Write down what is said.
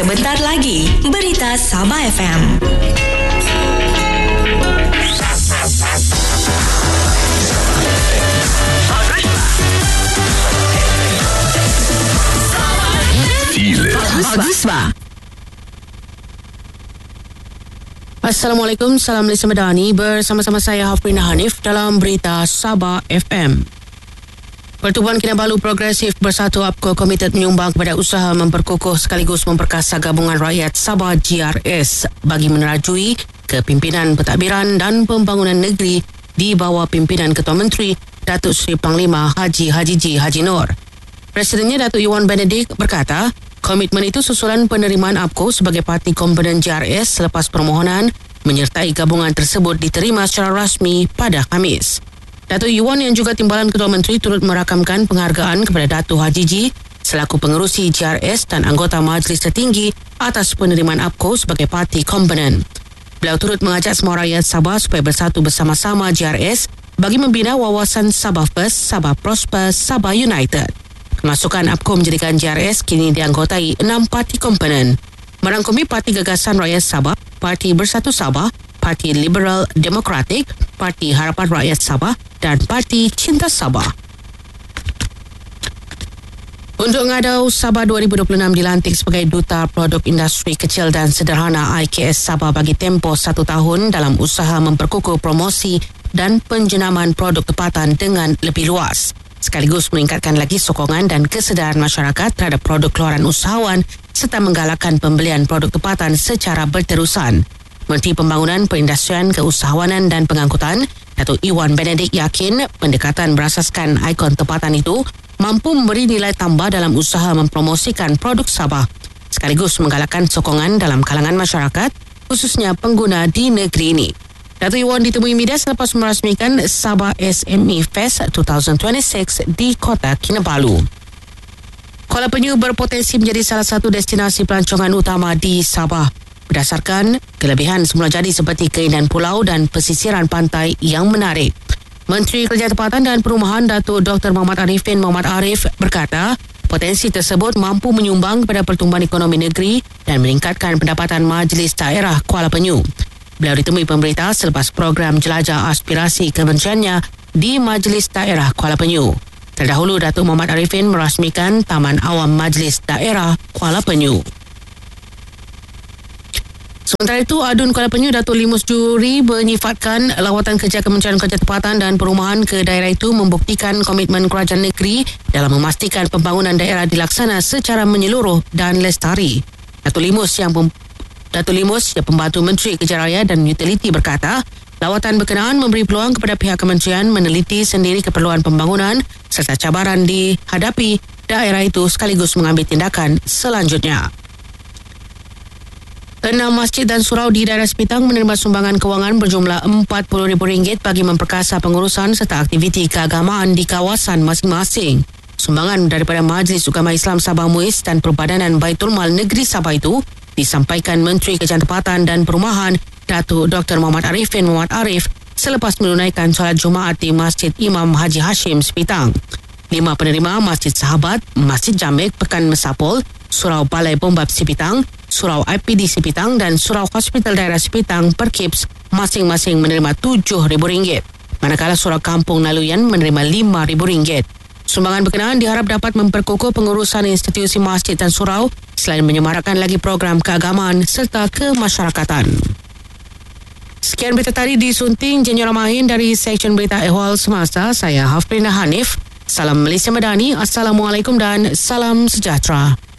Sebentar lagi, Berita Sabah FM. Agusba. Assalamualaikum, salam Malaysia Madani. Bersama-sama saya Hafrina Hanif dalam Berita Sabah FM. Pertubuhan Kinabalu Progresif Bersatu APCO komited menyumbang kepada usaha memperkukuh sekaligus memperkasa Gabungan Rakyat Sabah GRS bagi menerajui kepimpinan pentadbiran dan pembangunan negeri di bawah pimpinan Ketua Menteri Datuk Seri Panglima Haji Haji Nur. Presidennya Datuk Iwan Benedict berkata, komitmen itu susulan penerimaan APCO sebagai parti komponen GRS selepas permohonan menyertai gabungan tersebut diterima secara rasmi pada Khamis. Datuk Iwan yang juga timbalan Ketua Menteri turut merakamkan penghargaan kepada Datuk Haji Ji selaku pengerusi GRS dan anggota Majlis Tertinggi atas penerimaan APCO sebagai parti komponen. Beliau turut mengajak semua rakyat Sabah supaya bersatu bersama-sama GRS bagi membina wawasan Sabah First, Sabah Prosper, Sabah United. Kemasukan APCO menjadikan GRS kini dianggotai 6 parti komponen. Merangkumi Parti Gagasan Rakyat Sabah, Parti Bersatu Sabah, Parti Liberal Demokratik, Parti Harapan Rakyat Sabah dan Parti Cinta Sabah. Untuk ngadau Sabah 2026 dilantik sebagai Duta Produk Industri Kecil dan Sederhana IKS Sabah bagi tempoh 1 tahun dalam usaha memperkukuh promosi dan penjenaman produk tempatan dengan lebih luas, sekaligus meningkatkan lagi sokongan dan kesedaran masyarakat terhadap produk keluaran usahawan serta menggalakkan pembelian produk tempatan secara berterusan. Menteri Pembangunan Perindustrian, Keusahawanan dan Pengangkutan, Datuk Iwan Benedict yakin pendekatan berasaskan ikon tempatan itu mampu memberi nilai tambah dalam usaha mempromosikan produk Sabah, sekaligus menggalakkan sokongan dalam kalangan masyarakat, khususnya pengguna di negeri ini. Datuk Iwan ditemui media selepas merasmikan Sabah SME Fest 2026 di Kota Kinabalu. Kuala Penyu berpotensi menjadi salah satu destinasi pelancongan utama di Sabah berdasarkan kelebihan semula jadi seperti keindahan pulau dan pesisiran pantai yang menarik. Menteri Kerja Tempatan dan Perumahan Datuk Dr. Muhammad Arif berkata, potensi tersebut mampu menyumbang kepada pertumbuhan ekonomi negeri dan meningkatkan pendapatan Majlis Daerah Kuala Penyu. Beliau ditemui pemberita selepas program jelajah aspirasi kementeriannya di Majlis Daerah Kuala Penyu. Terdahulu, Datuk Muhammad Arifin merasmikan Taman Awam Majlis Daerah Kuala Penyu. Sementara itu, Adun Kuala Penyu Datuk Limus Juri menyifatkan lawatan kerja Kementerian Kerja Tempatan dan Perumahan ke daerah itu membuktikan komitmen kerajaan negeri dalam memastikan pembangunan daerah dilaksana secara menyeluruh dan lestari. Datuk Limus yang pembantu Menteri Kerja Raya dan Utiliti berkata, lawatan berkenaan memberi peluang kepada pihak kementerian meneliti sendiri keperluan pembangunan serta cabaran dihadapi daerah itu sekaligus mengambil tindakan selanjutnya. 6 masjid dan surau di daerah Sepitang menerima sumbangan kewangan berjumlah RM40,000 bagi memperkasa pengurusan serta aktiviti keagamaan di kawasan masing-masing. Sumbangan daripada Majlis Ugama Islam Sabah MUIS dan Perbadanan Baitul Mal Negeri Sabah itu disampaikan Menteri Kerjaan Tempatan dan Perumahan Datuk Dr. Muhammad Arif selepas menunaikan solat Jumaat di Masjid Imam Haji Hashim Sepitang. 5 penerima Masjid Sahabat, Masjid Jamek Pekan Mesapol, Surau Balai Bombab Sepitang, Surau IPD Sepitang dan Surau Hospital Daerah Sepitang Perkips masing-masing menerima RM7,000, manakala Surau Kampung Naluyan menerima RM5,000. Sumbangan berkenaan diharap dapat memperkukuh pengurusan institusi masjid dan surau selain menyemarakkan lagi program keagamaan serta kemasyarakatan. Sekian berita tadi disunting Jenny Ramahin dari Seksyen Berita Ehwal Semasa. Saya Hafrina Hanif. Salam Malaysia Madani. Assalamualaikum dan salam sejahtera.